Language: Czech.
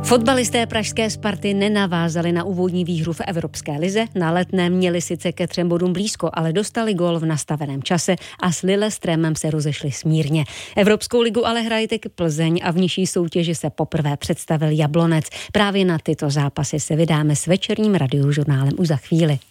Fotbalisté pražské Sparty nenavázali na úvodní výhru v Evropské lize. Na Letném měli sice ke 3 bodům blízko, ale dostali gól v nastaveném čase a s Lillestrømem se rozešli smírně. Evropskou ligu ale hraje teď Plzeň a v nižší soutěži se poprvé představil Jablonec. Právě na tyto zápasy se vydáme s večerním radiožurnálem už za chvíli.